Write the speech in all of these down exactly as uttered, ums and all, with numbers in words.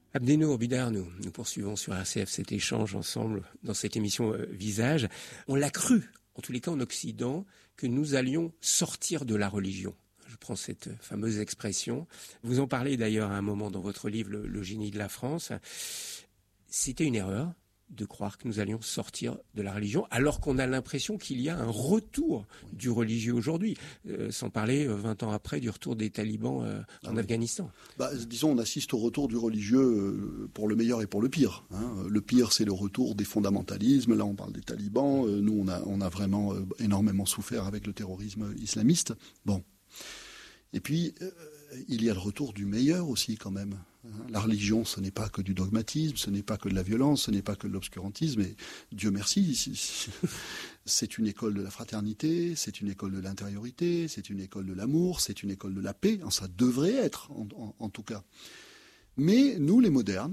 Abdenour Bidar, nous, nous poursuivons sur R C F cet échange ensemble dans cette émission euh, Visage. On l'a cru, en tous les cas en Occident, que nous allions sortir de la religion. Je prends cette fameuse expression. Vous en parlez d'ailleurs à un moment dans votre livre Le, le génie de la France. C'était une erreur de croire que nous allions sortir de la religion, alors qu'on a l'impression qu'il y a un retour du religieux aujourd'hui, euh, sans parler euh, vingt ans après du retour des talibans euh, en ah, Afghanistan. Bah, disons, on assiste au retour du religieux euh, pour le meilleur et pour le pire. Hein. Le pire, c'est le retour des fondamentalismes. Là, on parle des talibans. Euh, nous, on a, on a vraiment euh, énormément souffert avec le terrorisme islamiste. Bon. Et puis, euh, il y a le retour du meilleur aussi, quand même. La religion, ce n'est pas que du dogmatisme, ce n'est pas que de la violence, ce n'est pas que de l'obscurantisme. Et Dieu merci, c'est une école de la fraternité, c'est une école de l'intériorité, c'est une école de l'amour, c'est une école de la paix. Ça devrait être, en, en, en tout cas. Mais nous, les modernes,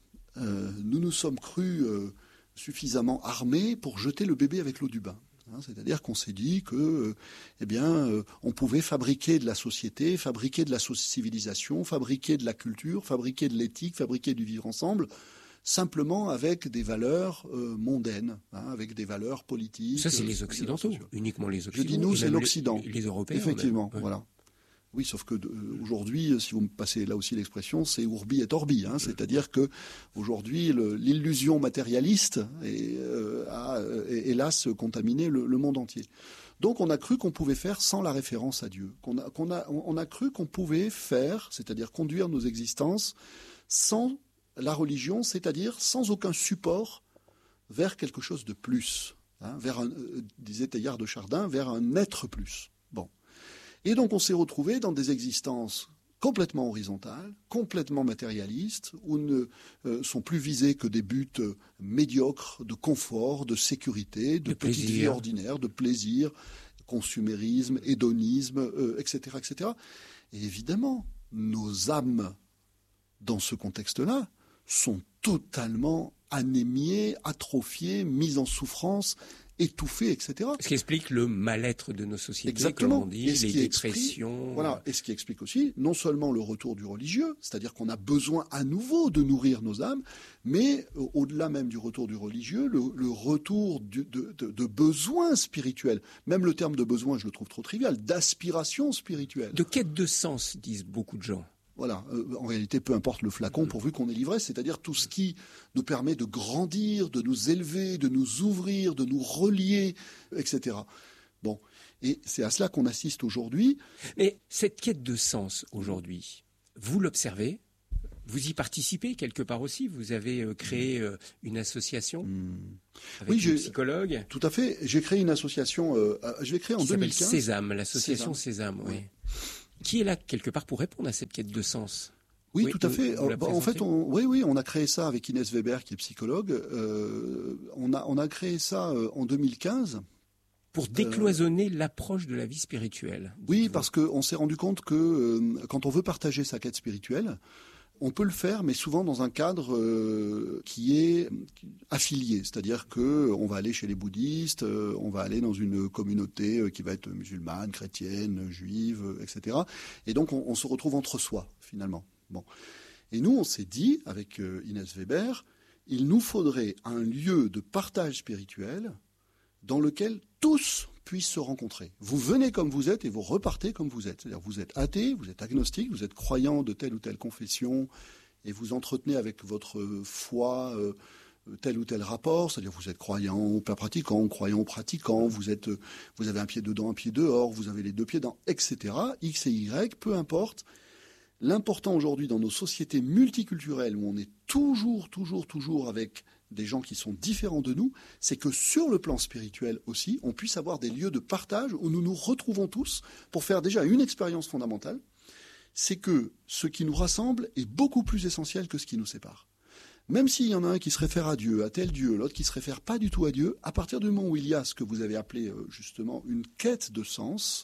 euh, nous nous sommes crus euh, suffisamment armés pour jeter le bébé avec l'eau du bain. Hein, c'est-à-dire qu'on s'est dit que, euh, eh bien, euh, on pouvait fabriquer de la société, fabriquer de la civilisation, fabriquer de la culture, fabriquer de l'éthique, fabriquer du vivre ensemble, simplement avec des valeurs euh, mondaines, hein, avec des valeurs politiques. Ça, c'est les Occidentaux, uniquement les Occidentaux. Je dis nous, c'est l'Occident. Les, les Européens. Effectivement, ouais. Voilà. Oui, sauf que euh, aujourd'hui, si vous me passez là aussi l'expression, c'est urbi et orbi, hein, c'est-à-dire que aujourd'hui, le, l'illusion matérialiste est, euh, a, est, hélas, contaminé le, le monde entier. Donc, on a cru qu'on pouvait faire sans la référence à Dieu, qu'on a, qu'on a, on a cru qu'on pouvait faire, c'est-à-dire conduire nos existences sans la religion, c'est-à-dire sans aucun support vers quelque chose de plus, hein, vers un, euh, disait Teilhard de Chardin, vers un être plus. Bon. Et donc on s'est retrouvé dans des existences complètement horizontales, complètement matérialistes, où ne euh, sont plus visés que des buts euh, médiocres de confort, de sécurité, de, de petite vie ordinaire, de plaisir, consumérisme, hédonisme, euh, et cetera, et cetera. Et évidemment, nos âmes, dans ce contexte-là, sont totalement anémiées, atrophiées, mises en souffrance, étouffées, et cetera. Ce qui explique le mal-être de nos sociétés, exactement. Comme on dit, et les dépressions. Explique, voilà, et ce qui explique aussi non seulement le retour du religieux, c'est-à-dire qu'on a besoin à nouveau de nourrir nos âmes, mais euh, au-delà même du retour du religieux, le, le retour du, de, de, de besoins spirituels. Même le terme de besoin, je le trouve trop trivial, d'aspiration spirituelle. De quête de sens, disent beaucoup de gens. Voilà, euh, en réalité, peu importe le flacon pourvu qu'on est l'ivresse, c'est-à-dire tout ce qui nous permet de grandir, de nous élever, de nous ouvrir, de nous relier, et cetera. Bon, et c'est à cela qu'on assiste aujourd'hui. Mais cette quête de sens aujourd'hui, vous l'observez, vous y participez quelque part aussi. Vous avez euh, créé euh, une association mmh. avec oui, des psychologues. Tout à fait. J'ai créé une association. Euh, je l'ai créée en qui deux mille quinze. Qui s'appelle Sésame, l'association Sésame. Sésame oui. Oui. Qui est là quelque part pour répondre à cette quête de sens. Oui, oui tout à vous, fait. Vous en fait, on, oui, oui, on a créé ça avec Inès Weber, qui est psychologue. Euh, on a, on a créé ça euh, en deux mille quinze. Pour décloisonner euh, l'approche de la vie spirituelle. Oui, parce qu'on s'est rendu compte que euh, quand on veut partager sa quête spirituelle, on peut le faire, mais souvent dans un cadre euh, qui est affilié, c'est-à-dire que on va aller chez les bouddhistes, euh, on va aller dans une communauté euh, qui va être musulmane, chrétienne, juive, euh, et cetera. Et donc on, on se retrouve entre soi finalement. Bon. Et nous, on s'est dit avec euh, Inès Weber, il nous faudrait un lieu de partage spirituel dans lequel tous puissent se rencontrer. Vous venez comme vous êtes et vous repartez comme vous êtes. C'est-à-dire vous êtes athée, vous êtes agnostique, vous êtes croyant de telle ou telle confession et vous entretenez avec votre foi euh, tel ou tel rapport. C'est-à-dire vous êtes croyant ou pas pratiquant, croyant ou pratiquant, vous êtes, vous avez un pied dedans, un pied dehors, vous avez les deux pieds dedans, et cetera. X et Y, peu importe. L'important aujourd'hui dans nos sociétés multiculturelles où on est toujours, toujours, toujours avec des gens qui sont différents de nous, c'est que sur le plan spirituel aussi, on puisse avoir des lieux de partage où nous nous retrouvons tous pour faire déjà une expérience fondamentale, c'est que ce qui nous rassemble est beaucoup plus essentiel que ce qui nous sépare. Même s'il y en a un qui se réfère à Dieu, à tel Dieu, l'autre qui se réfère pas du tout à Dieu, à partir du moment où il y a ce que vous avez appelé justement une quête de sens,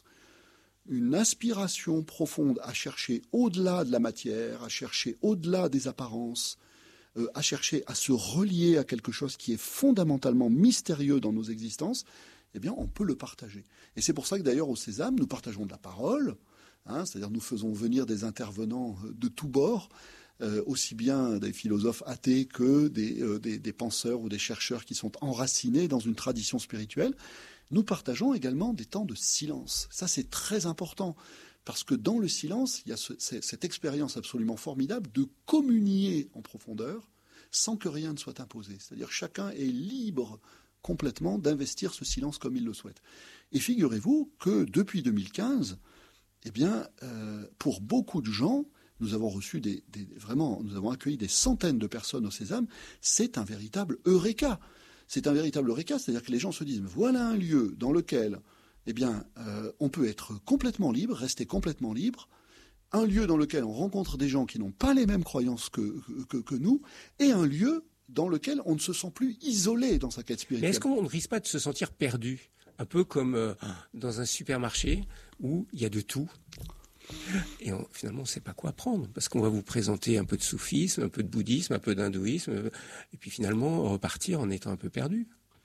une aspiration profonde à chercher au-delà de la matière, à chercher au-delà des apparences, euh, à chercher à se relier à quelque chose qui est fondamentalement mystérieux dans nos existences, eh bien, on peut le partager. Et c'est pour ça que d'ailleurs au Sésame, nous partageons de la parole, hein, c'est-à-dire nous faisons venir des intervenants de tous bords, euh, aussi bien des philosophes athées que des, euh, des, des penseurs ou des chercheurs qui sont enracinés dans une tradition spirituelle. Nous partageons également des temps de silence. Ça, c'est très important, parce que dans le silence, il y a ce, cette expérience absolument formidable de communier en profondeur sans que rien ne soit imposé. C'est-à-dire chacun est libre complètement d'investir ce silence comme il le souhaite. Et figurez-vous que depuis deux mille quinze, eh bien, euh, pour beaucoup de gens, nous avons reçu des, des, vraiment, nous avons accueilli des centaines de personnes au Sésame. C'est un véritable eureka. C'est un véritable eureka, c'est-à-dire que les gens se disent, voilà un lieu dans lequel, eh bien, euh, on peut être complètement libre, rester complètement libre, un lieu dans lequel on rencontre des gens qui n'ont pas les mêmes croyances que, que, que nous, et un lieu dans lequel on ne se sent plus isolé dans sa quête spirituelle. Mais est-ce qu'on ne risque pas de se sentir perdu ? Un peu comme euh, dans un supermarché où il y a de tout. Et on, finalement, on ne sait pas quoi prendre, parce qu'on va vous présenter un peu de soufisme, un peu de bouddhisme, un peu d'hindouisme, et puis finalement repartir en étant un peu perdu.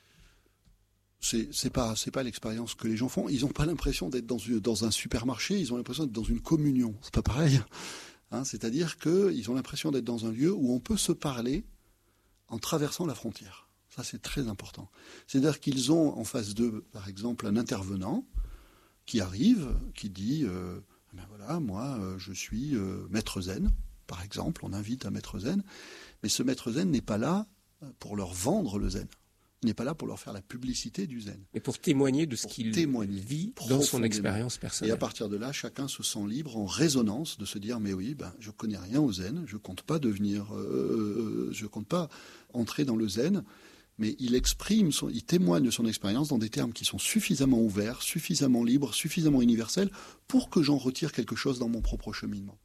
C'est, c'est pas, c'est pas l'expérience que les gens font. Ils n'ont pas l'impression d'être dans, une, dans un supermarché, ils ont l'impression d'être dans une communion. C'est pas pareil. Hein, c'est-à-dire qu'ils ont l'impression d'être dans un lieu où on peut se parler en traversant la frontière. Ça, c'est très important. C'est-à-dire qu'ils ont en face d'eux, par exemple, un intervenant qui arrive, qui dit euh, « ben voilà, moi, euh, je suis euh, maître zen », par exemple. On invite un maître zen. Mais ce maître zen n'est pas là pour leur vendre le zen. Il n'est pas là pour leur faire la publicité du zen. Mais pour témoigner de ce pour qu'il témoigner vit dans son expérience personnelle. Et à partir de là, chacun se sent libre, en résonance, de se dire « mais oui, ben, je ne connais rien au zen, je ne compte pas devenir... Euh, je compte pas entrer dans le zen ». Mais il exprime, son, il témoigne de son expérience dans des termes qui sont suffisamment ouverts, suffisamment libres, suffisamment universels pour que j'en retire quelque chose dans mon propre cheminement.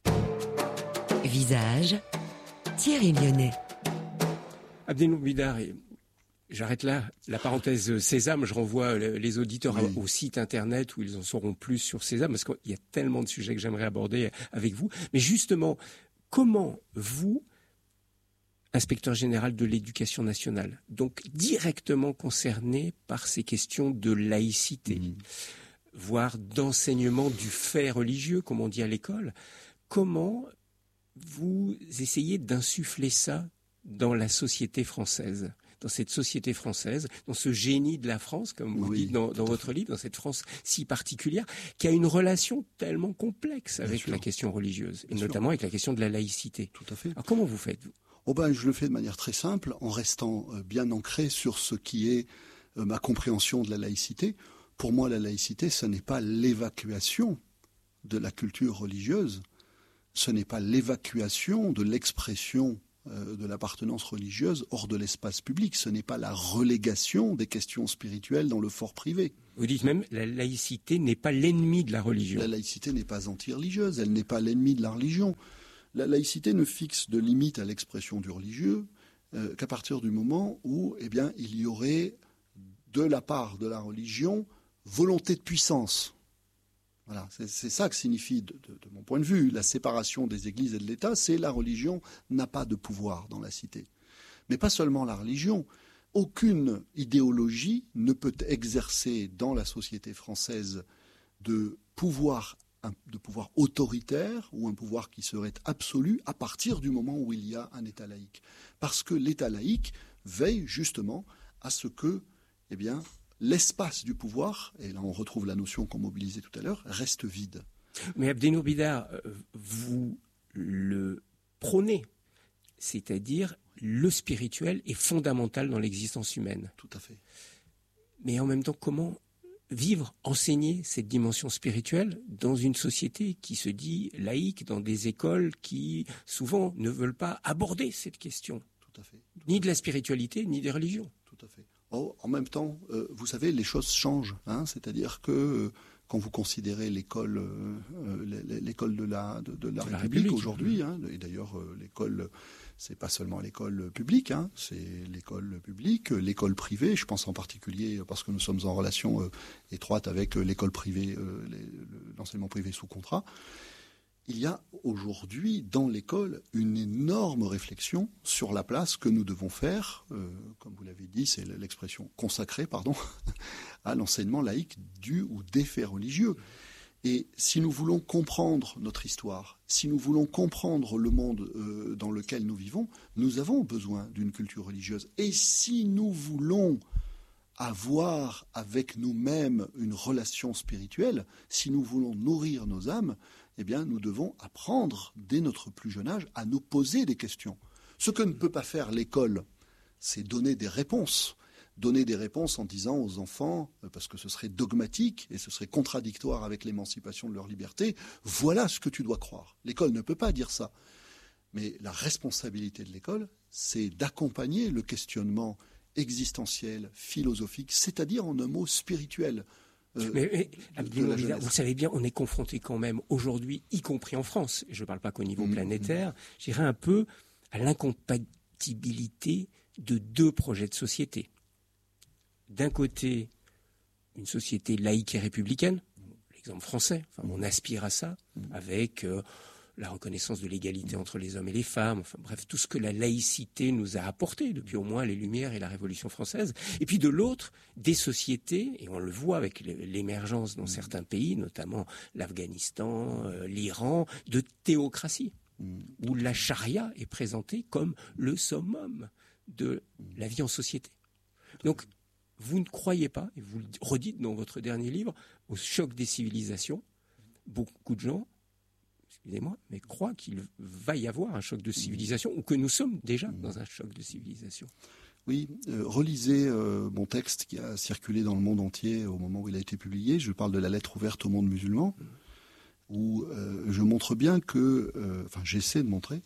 Visage, Thierry Lyonnais. Abdelnour Bidar, j'arrête là la parenthèse Sésame, je renvoie les auditeurs oui. au site internet où ils en sauront plus sur Sésame, parce qu'il y a tellement de sujets que j'aimerais aborder avec vous. Mais justement, comment vous... inspecteur général de l'éducation nationale, donc directement concerné par ces questions de laïcité, mmh. voire d'enseignement du fait religieux, comme on dit à l'école. Comment vous essayez d'insuffler ça dans la société française, dans cette société française, dans ce génie de la France, comme vous oui, dites dans, dans votre livre, dans cette France si particulière, qui a une relation tellement complexe avec la question religieuse, et Bien notamment sûr. avec la question de la laïcité. Tout à fait. Alors comment vous faites, vous ? Oh ben, je le fais de manière très simple, en restant bien ancré sur ce qui est ma compréhension de la laïcité. Pour moi, la laïcité, ce n'est pas l'évacuation de la culture religieuse, ce n'est pas l'évacuation de l'expression de l'appartenance religieuse hors de l'espace public, ce n'est pas la relégation des questions spirituelles dans le fort privé. Vous dites même la laïcité n'est pas l'ennemi de la religion. La laïcité n'est pas anti-religieuse, elle n'est pas l'ennemi de la religion. La laïcité ne fixe de limite à l'expression du religieux euh, qu'à partir du moment où eh bien, il y aurait de la part de la religion volonté de puissance. Voilà, c'est, c'est ça que signifie, de, de, de mon point de vue, la séparation des églises et de l'État, c'est la religion n'a pas de pouvoir dans la cité. Mais pas seulement la religion. Aucune idéologie ne peut exercer dans la société française de pouvoir Un, de pouvoir autoritaire ou un pouvoir qui serait absolu à partir du moment où il y a un État laïque. Parce que l'État laïque veille justement à ce que eh bien, l'espace du pouvoir, et là on retrouve la notion qu'on mobilisait tout à l'heure, reste vide. Mais Abdelnour Bidar, vous le prônez, c'est-à-dire le spirituel est fondamental dans l'existence humaine. Tout à fait. Mais en même temps, comment vivre, enseigner cette dimension spirituelle dans une société qui se dit laïque, dans des écoles qui, souvent, ne veulent pas aborder cette question. Tout à fait. Tout ni à de la spiritualité, ni des religions. Tout à fait. Oh, en même temps, euh, vous savez, les choses changent. Hein, c'est-à-dire que euh, quand vous considérez l'école, euh, l'école de la, de, de la, de la République, République aujourd'hui, hein, et d'ailleurs euh, l'école, c'est pas seulement l'école publique, hein, c'est l'école publique, l'école privée. Je pense en particulier parce que nous sommes en relation euh, étroite avec l'école privée, euh, les, l'enseignement privé sous contrat. Il y a aujourd'hui dans l'école une énorme réflexion sur la place que nous devons faire, euh, comme vous l'avez dit, c'est l'expression consacrée, pardon, à l'enseignement laïque du ou des faits religieux. Et si nous voulons comprendre notre histoire, si nous voulons comprendre le monde euh, dans lequel nous vivons, nous avons besoin d'une culture religieuse. Et si nous voulons avoir avec nous-mêmes une relation spirituelle, si nous voulons nourrir nos âmes, eh bien, nous devons apprendre dès notre plus jeune âge à nous poser des questions. Ce que ne peut pas faire l'école, c'est donner des réponses. Donner des réponses en disant aux enfants, parce que ce serait dogmatique et ce serait contradictoire avec l'émancipation de leur liberté, voilà ce que tu dois croire. L'école ne peut pas dire ça. Mais la responsabilité de l'école, c'est d'accompagner le questionnement existentiel, philosophique, c'est-à-dire en un mot spirituel. Euh, mais, mais Abdel Bizar, vous savez bien, on est confronté quand même aujourd'hui, y compris en France, je ne parle pas qu'au niveau mmh, planétaire, mmh. je dirais un peu à l'incompatibilité de deux projets de société. D'un côté, une société laïque et républicaine, l'exemple français, enfin, on aspire à ça, avec euh, la reconnaissance de l'égalité entre les hommes et les femmes, enfin bref, tout ce que la laïcité nous a apporté depuis au moins les Lumières et la Révolution française. Et puis de l'autre, des sociétés, et on le voit avec l'émergence dans certains pays, notamment l'Afghanistan, euh, l'Iran, de théocratie, où la charia est présentée comme le summum de la vie en société. Donc, vous ne croyez pas, et vous le redites dans votre dernier livre, au choc des civilisations. Beaucoup de gens, excusez-moi, mais croient qu'il va y avoir un choc de civilisation, ou que nous sommes déjà dans un choc de civilisation. Oui, euh, relisez euh, mon texte qui a circulé dans le monde entier au moment où il a été publié. Je parle de la lettre ouverte au monde musulman, où euh, je montre bien que, euh, enfin j'essaie de montrer,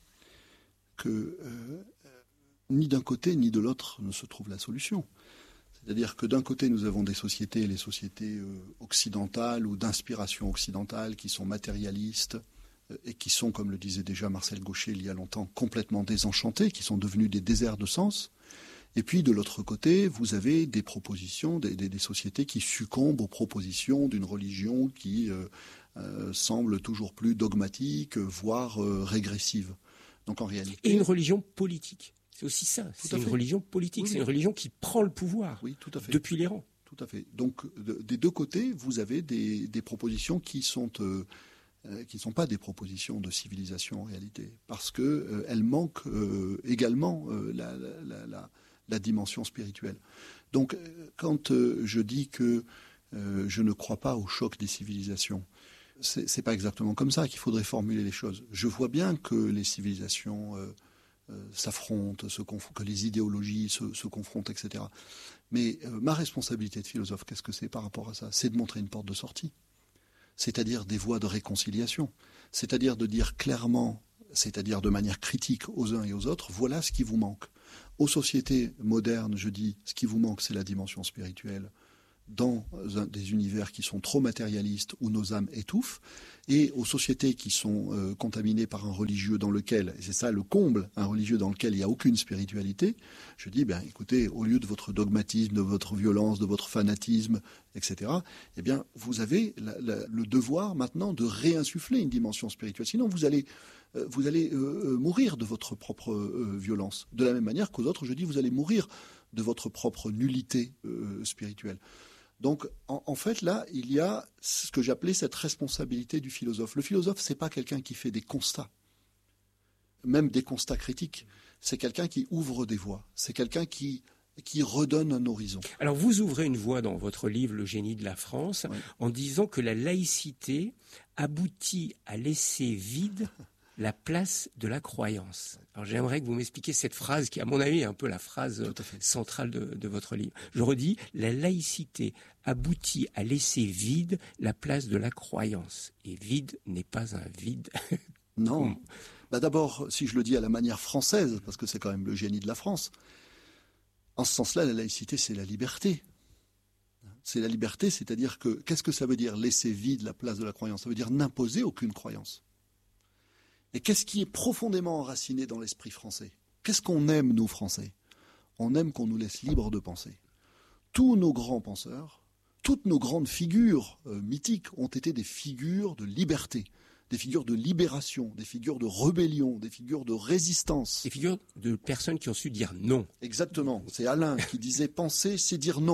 que euh, ni d'un côté ni de l'autre ne se trouve la solution. C'est-à-dire que d'un côté, nous avons des sociétés, les sociétés euh, occidentales ou d'inspiration occidentale, qui sont matérialistes euh, et qui sont, comme le disait déjà Marcel Gauchet il y a longtemps, complètement désenchantées, qui sont devenues des déserts de sens. Et puis, de l'autre côté, vous avez des propositions, des, des, des sociétés qui succombent aux propositions d'une religion qui euh, euh, semble toujours plus dogmatique, voire euh, régressive. Donc, en réalité... Et une religion politique. C'est aussi ça, tout c'est une fait. religion politique, oui, c'est une religion qui prend le pouvoir oui, tout à fait. depuis les rangs. Tout à fait. Donc, de, des deux côtés, vous avez des, des propositions qui sont, euh, euh, qui ne sont pas des propositions de civilisation en réalité, parce qu'elles euh, manquent euh, également euh, la, la, la, la dimension spirituelle. Donc, quand euh, je dis que euh, je ne crois pas au choc des civilisations, c'est, c'est pas exactement comme ça qu'il faudrait formuler les choses. Je vois bien que les civilisations... Euh, Euh, s'affrontent, se conf- que les idéologies se, se confrontent, et cetera. Mais euh, ma responsabilité de philosophe, qu'est-ce que c'est par rapport à ça ? C'est de montrer une porte de sortie, c'est-à-dire des voies de réconciliation, c'est-à-dire de dire clairement, c'est-à-dire de manière critique aux uns et aux autres, voilà ce qui vous manque. Aux sociétés modernes, je dis, ce qui vous manque, c'est la dimension spirituelle, dans un, des univers qui sont trop matérialistes où nos âmes étouffent, et aux sociétés qui sont euh, contaminées par un religieux dans lequel, et c'est ça le comble, un religieux dans lequel il n'y a aucune spiritualité, je dis, ben, écoutez, au lieu de votre dogmatisme, de votre violence, de votre fanatisme, et cetera, eh bien, vous avez la, la, le devoir maintenant de réinsuffler une dimension spirituelle. Sinon, vous allez, euh, vous allez euh, mourir de votre propre euh, violence. De la même manière qu'aux autres, je dis, vous allez mourir de votre propre nullité euh, spirituelle. Donc, en, en fait, là, il y a ce que j'appelais cette responsabilité du philosophe. Le philosophe, c'est pas quelqu'un qui fait des constats, même des constats critiques. C'est quelqu'un qui ouvre des voies. C'est quelqu'un qui, qui redonne un horizon. Alors, vous ouvrez une voie dans votre livre « Le génie de la France oui. » en disant que la laïcité aboutit à laisser vide la place de la croyance. Alors j'aimerais que vous m'expliquiez cette phrase qui, à mon avis, est un peu la phrase centrale de, de votre livre. Je redis, la laïcité aboutit à laisser vide la place de la croyance. Et vide n'est pas un vide. Non. Bah d'abord, si je le dis à la manière française, parce que c'est quand même le génie de la France, en ce sens-là, la laïcité, c'est la liberté. C'est la liberté, c'est-à-dire que, qu'est-ce que ça veut dire laisser vide la place de la croyance ? Ça veut dire n'imposer aucune croyance. Et qu'est-ce qui est profondément enraciné dans l'esprit français ? Qu'est-ce qu'on aime, nous, Français ? On aime qu'on nous laisse libres de penser. Tous nos grands penseurs, toutes nos grandes figures euh, mythiques ont été des figures de liberté, des figures de libération, des figures de rébellion, des figures de résistance. Des figures de personnes qui ont su dire non. Exactement. C'est Alain qui disait « penser, c'est dire non ».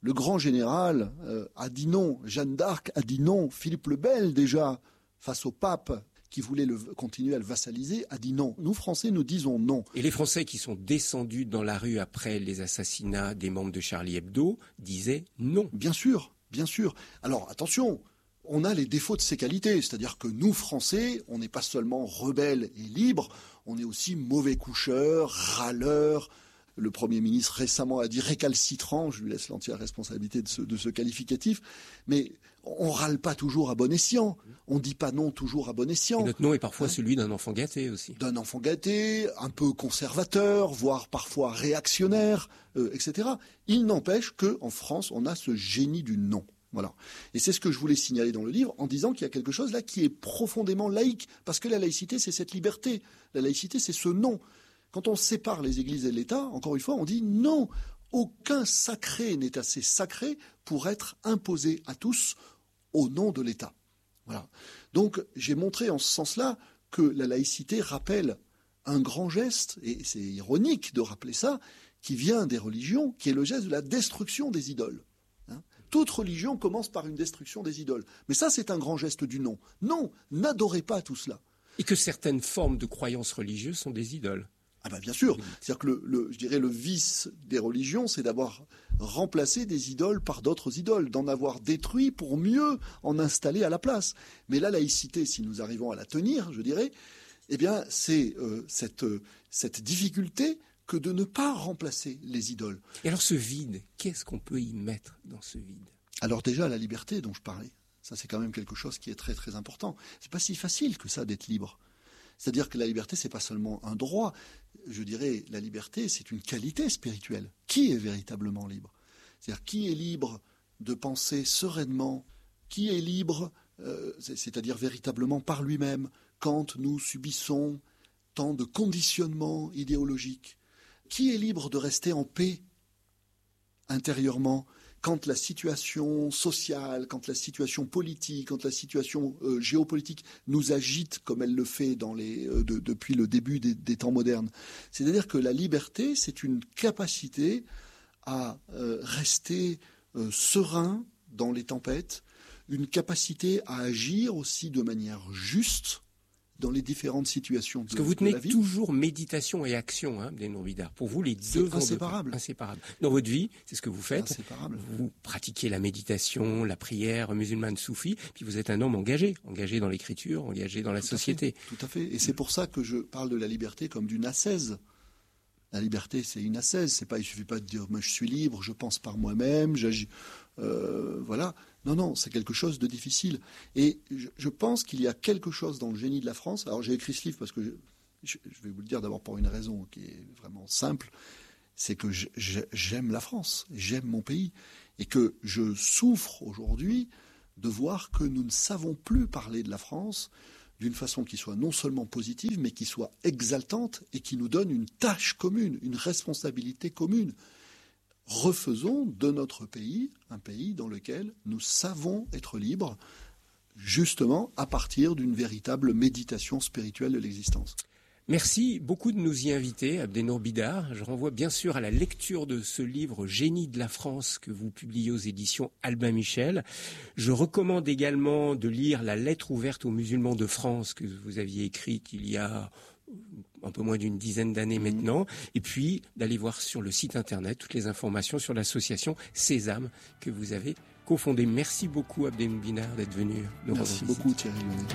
Le grand général euh, a dit non, Jeanne d'Arc a dit non, Philippe le Bel déjà, face au pape qui voulait le, continuer à le vassaliser, a dit non. Nous, Français, nous disons non. Et les Français qui sont descendus dans la rue après les assassinats des membres de Charlie Hebdo disaient non. Bien sûr, bien sûr. Alors attention, on a les défauts de ces qualités, c'est-à-dire que nous, Français, on n'est pas seulement rebelles et libres, on est aussi mauvais coucheurs, râleurs. Le Premier ministre récemment a dit récalcitrant, je lui laisse l'entière responsabilité de ce, de ce qualificatif, mais on râle pas toujours à bon escient, on dit pas non toujours à bon escient. Et notre nom est parfois hein celui d'un enfant gâté aussi. D'un enfant gâté, un peu conservateur, voire parfois réactionnaire, euh, et cetera. Il n'empêche qu'en France, on a ce génie du non. Voilà. Et c'est ce que je voulais signaler dans le livre en disant qu'il y a quelque chose là qui est profondément laïque, parce que la laïcité, c'est cette liberté. La laïcité, c'est ce non. Quand on sépare les églises et l'État, encore une fois, on dit non, aucun sacré n'est assez sacré pour être imposé à tous au nom de l'État. Voilà. Donc, j'ai montré en ce sens-là que la laïcité rappelle un grand geste, et c'est ironique de rappeler ça, qui vient des religions, qui est le geste de la destruction des idoles. Hein ? Toute religion commence par une destruction des idoles. Mais ça, c'est un grand geste du non. Non, n'adorez pas tout cela. Et que certaines formes de croyances religieuses sont des idoles. Ah ben bien sûr, c'est-à-dire que le, le, je dirais le vice des religions, c'est d'avoir remplacé des idoles par d'autres idoles, d'en avoir détruit pour mieux en installer à la place. Mais la laïcité, si nous arrivons à la tenir, je dirais, eh bien c'est euh, cette, euh, cette difficulté que de ne pas remplacer les idoles. Et alors ce vide, qu'est-ce qu'on peut y mettre dans ce vide ? Alors déjà la liberté dont je parlais, ça c'est quand même quelque chose qui est très très important. C'est pas si facile que ça d'être libre. C'est-à-dire que la liberté, c'est pas seulement un droit. Je dirais, la liberté, c'est une qualité spirituelle. Qui est véritablement libre ? C'est-à-dire, qui est libre de penser sereinement ? Qui est libre, euh, c'est-à-dire véritablement par lui-même, quand nous subissons tant de conditionnements idéologiques ? Qui est libre de rester en paix intérieurement quand la situation sociale, quand la situation politique, quand la situation euh, géopolitique nous agite comme elle le fait dans les, euh, de, depuis le début des, des temps modernes. C'est-à-dire que la liberté, c'est une capacité à euh, rester euh, serein dans les tempêtes, une capacité à agir aussi de manière juste dans les différentes situations de, Parce que vous tenez de la vie. toujours méditation et action, hein, Abdenour Bidar. Pour vous, les deux vont inséparable. De... inséparable. Dans votre vie, c'est ce que vous faites. Inséparable. Vous pratiquez la méditation, la prière musulmane soufie, puis vous êtes un homme engagé, engagé dans l'écriture, engagé dans la tout société. À fait, tout à fait. Et c'est pour ça que je parle de la liberté comme d'une ascèse. La liberté, c'est une ascèse. C'est pas, il suffit pas de dire, moi, je suis libre, je pense par moi-même, j'agis. Euh, voilà. Non, non, c'est quelque chose de difficile. Et je, je pense qu'il y a quelque chose dans le génie de la France. Alors, j'ai écrit ce livre parce que je, je, je vais vous le dire d'abord pour une raison qui est vraiment simple. C'est que je, je, j'aime la France, j'aime mon pays, et que je souffre aujourd'hui de voir que nous ne savons plus parler de la France d'une façon qui soit non seulement positive, mais qui soit exaltante et qui nous donne une tâche commune, une responsabilité commune. Refaisons de notre pays un pays dans lequel nous savons être libres, justement à partir d'une véritable méditation spirituelle de l'existence. Merci beaucoup de nous y inviter, Abdenour Bidar. Je renvoie bien sûr à la lecture de ce livre « Génie de la France » que vous publiez aux éditions Albin Michel. Je recommande également de lire la lettre ouverte aux musulmans de France que vous aviez écrite il y a un peu moins d'une dizaine d'années mmh. maintenant, et puis d'aller voir sur le site internet toutes les informations sur l'association Sésame que vous avez cofondée. Merci beaucoup, Abdenour Bidar, d'être venu nous rendre visite. Merci beaucoup, Thierry Lyonnais.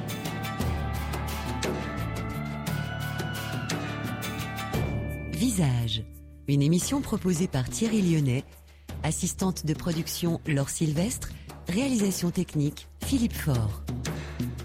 Visage, une émission proposée par Thierry Lyonnais, assistante de production Laure Sylvestre, réalisation technique Philippe Faure.